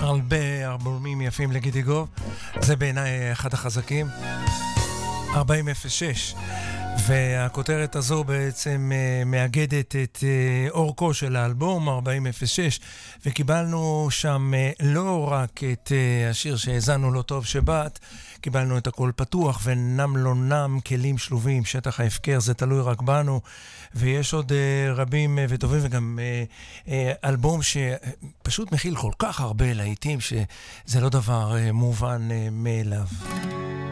הרבה אלבומים יפים לגידיגוב, זה בעיניי אחד החזקים. 4006, והכותרת הזו בעצם מאגדת את אורכו של האלבום 4006, וקיבלנו שם לא רק את השיר שהזנו לו טוב שבאת, קיבלנו את הכל פתוח ונם לא נם, כלים שלובים, שטח ההפקר, זה תלוי רק בנו, ויש עוד רבים וטובים, וגם אלבום שפשוט מכיל כל כך הרבה להיטים שזה לא דבר מובן מאליו.